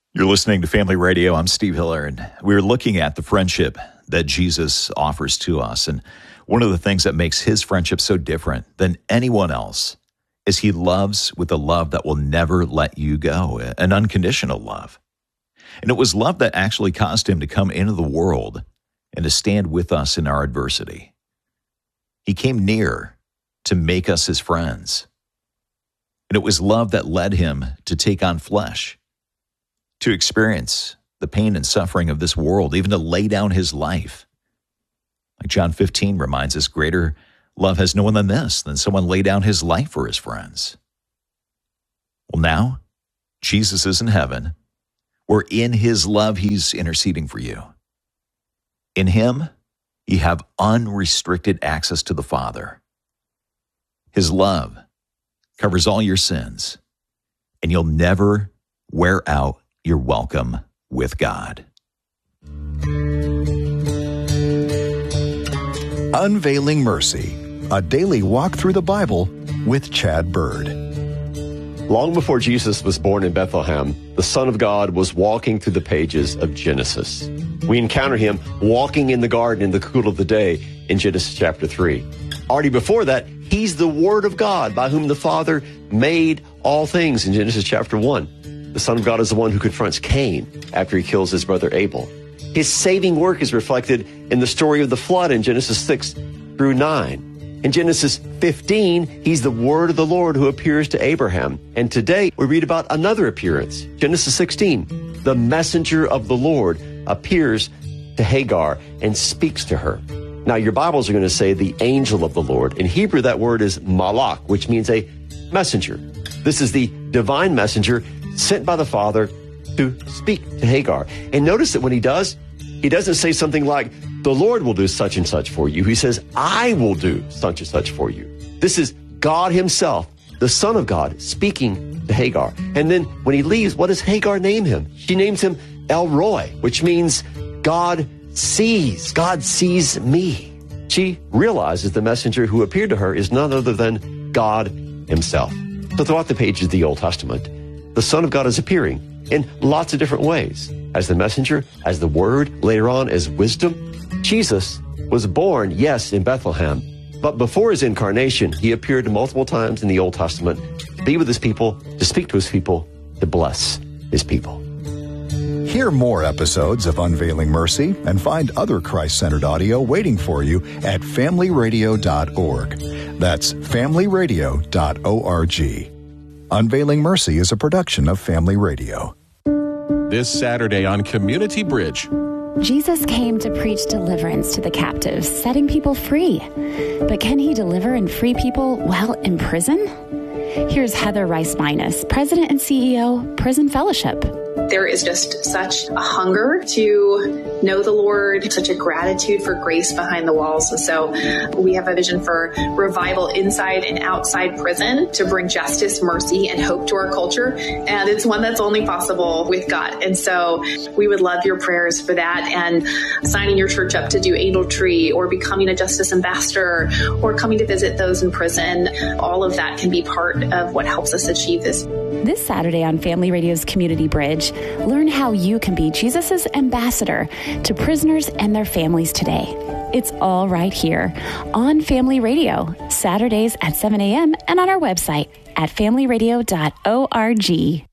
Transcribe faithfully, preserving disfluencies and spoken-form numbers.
You're listening to Family Radio. I'm Steve Hiller, and we're looking at the friendship that Jesus offers to us. And one of the things that makes his friendship so different than anyone else is he loves with a love that will never let you go, an unconditional love. And it was love that actually caused him to come into the world and to stand with us in our adversity. He came near to make us his friends. And it was love that led him to take on flesh, to experience the pain and suffering of this world, even to lay down his life. Like John fifteen reminds us, greater love has no one than this, than someone lay down his life for his friends. Well, now, Jesus is in heaven, where in his love, he's interceding for you. In him, you have unrestricted access to the Father. His love covers all your sins, and you'll never wear out your welcome with God. Unveiling Mercy, a daily walk through the Bible with Chad Bird. Long before Jesus was born in Bethlehem, the Son of God was walking through the pages of Genesis. We encounter him walking in the garden in the cool of the day in Genesis chapter three. Already before that, he's the Word of God by whom the Father made all things in Genesis chapter one. The Son of God is the one who confronts Cain after he kills his brother Abel. His saving work is reflected in the story of the flood in Genesis six through nine. In Genesis fifteen, he's the word of the Lord who appears to Abraham. And today we read about another appearance. Genesis sixteen, the messenger of the Lord appears to Hagar and speaks to her. Now your Bibles are going to say the angel of the Lord. In Hebrew, that word is malach, which means a messenger. This is the divine messenger sent by the Father to speak to Hagar. And notice that when he does, he doesn't say something like, the Lord will do such and such for you. He says, I will do such and such for you. This is God himself, the Son of God, speaking to Hagar. And then when he leaves, what does Hagar name him? She names him El Roi, which means God sees. God sees me. She realizes the messenger who appeared to her is none other than God himself. So throughout the pages of the Old Testament, the Son of God is appearing in lots of different ways. As the messenger, as the Word, later on as wisdom. Jesus was born, yes, in Bethlehem, but before his incarnation, he appeared multiple times in the Old Testament to be with his people, to speak to his people, to bless his people. Hear more episodes of Unveiling Mercy and find other Christ-centered audio waiting for you at family radio dot org. That's family radio dot org. Unveiling Mercy is a production of Family Radio. This Saturday on Community Bridge. Jesus came to preach deliverance to the captives, setting people free. But can he deliver and free people while in prison? Here's Heather Rice-Minus, President and C E O, Prison Fellowship. There is just such a hunger to know the Lord, such a gratitude for grace behind the walls. And so we have a vision for revival inside and outside prison to bring justice, mercy, and hope to our culture. And it's one that's only possible with God. And so we would love your prayers for that, and signing your church up to do Angel Tree or becoming a justice ambassador or coming to visit those in prison. All of that can be part of what helps us achieve this. This Saturday on Family Radio's Community Bridge, learn how you can be Jesus' ambassador to prisoners and their families today. It's all right here on Family Radio, Saturdays at seven a.m. and on our website at family radio dot org.